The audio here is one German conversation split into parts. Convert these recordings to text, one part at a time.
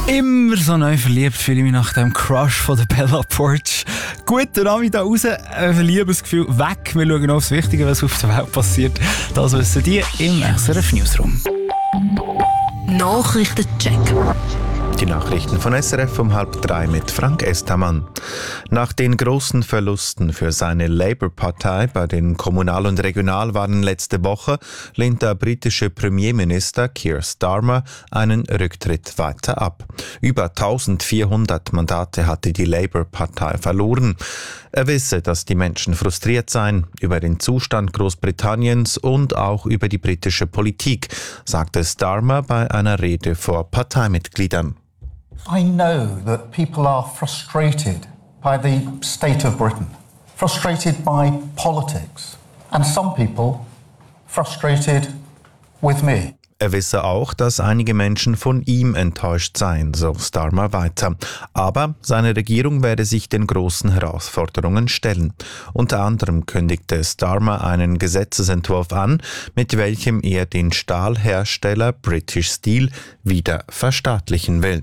Immer so neu verliebt fühle ich mich nach dem Crush von der Bella Poarch. Guten Abend da raus, ein Liebesgefühl weg. Wir schauen aufs Wichtige, was auf der Welt passiert. Das wissen die im SRF Newsroom. Nachrichtencheck. Die Nachrichten von SRF um 2:30 mit Frank Estermann. Nach den großen Verlusten für seine Labour-Partei bei den Kommunal- und Regionalwahlen letzte Woche lehnt der britische Premierminister Keir Starmer einen Rücktritt weiter ab. Über 1400 Mandate hatte die Labour-Partei verloren. Er wisse, dass die Menschen frustriert seien über den Zustand Großbritanniens und auch über die britische Politik, sagte Starmer bei einer Rede vor Parteimitgliedern. I know that people are frustrated by the state of Britain, frustrated by politics, and some people frustrated with me. Er wisse auch, dass einige Menschen von ihm enttäuscht seien, so Starmer weiter. Aber seine Regierung werde sich den großen Herausforderungen stellen. Unter anderem kündigte Starmer einen Gesetzesentwurf an, mit welchem er den Stahlhersteller British Steel wieder verstaatlichen will.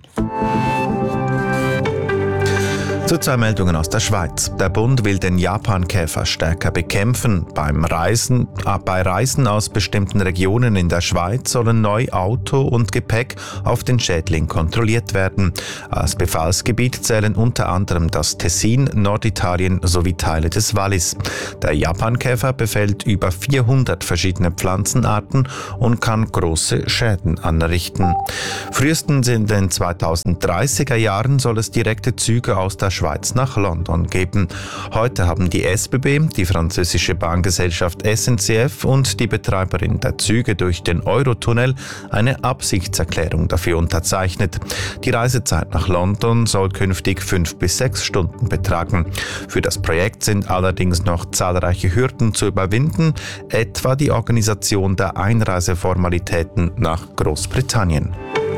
Zu 2 Meldungen aus der Schweiz. Der Bund will den Japankäfer stärker bekämpfen. Bei Reisen aus bestimmten Regionen in der Schweiz sollen neu Auto und Gepäck auf den Schädling kontrolliert werden. Als Befallsgebiet zählen unter anderem das Tessin, Norditalien sowie Teile des Wallis. Der Japankäfer befällt über 400 verschiedene Pflanzenarten und kann große Schäden anrichten. Frühestens in den 2030er Jahren soll es direkte Züge aus der Schweiz nach London geben. Heute haben die SBB, die französische Bahngesellschaft SNCF und die Betreiberin der Züge durch den Eurotunnel eine Absichtserklärung dafür unterzeichnet. Die Reisezeit nach London soll künftig 5 bis 6 Stunden betragen. Für das Projekt sind allerdings noch zahlreiche Hürden zu überwinden, etwa die Organisation der Einreiseformalitäten nach Großbritannien.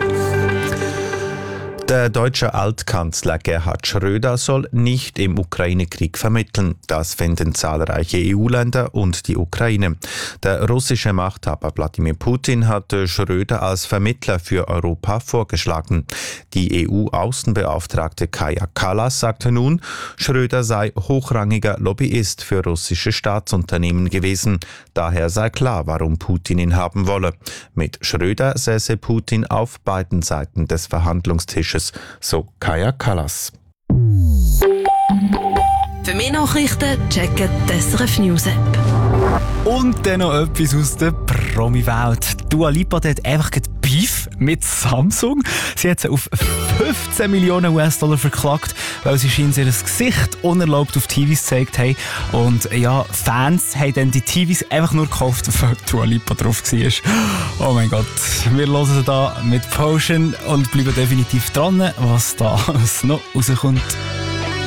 Der deutsche Altkanzler Gerhard Schröder soll nicht im Ukraine-Krieg vermitteln. Das finden zahlreiche EU-Länder und die Ukraine. Der russische Machthaber Wladimir Putin hatte Schröder als Vermittler für Europa vorgeschlagen. Die EU-Außenbeauftragte Kaja Kallas sagte nun, Schröder sei hochrangiger Lobbyist für russische Staatsunternehmen gewesen. Daher sei klar, warum Putin ihn haben wolle. Mit Schröder säße Putin auf beiden Seiten des Verhandlungstisches. So Kaja Kallas. Für mehr Nachrichten checken die SRF News App. Und dann noch etwas aus der Promi-Welt. Dua Lipa hat einfach Beef mit Samsung. Sie hat sie auf 15 Millionen US-Dollar verklagt, weil sie scheinbar ihr Gesicht unerlaubt auf TVs gezeigt haben. Und ja, Fans haben dann die TVs einfach nur gekauft, weil Dua Lipa drauf war. Oh mein Gott, wir hören sie da mit Potion und bleiben definitiv dran, was da noch rauskommt.